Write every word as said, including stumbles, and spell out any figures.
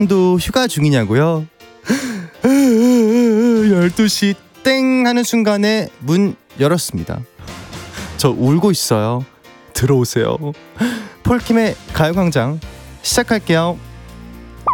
도 휴가 중이냐고요? 열두 시 땡 하는 순간에 문 열었습니다. 저 울고 있어요. 들어오세요. 폴킴의 가요광장 시작할게요.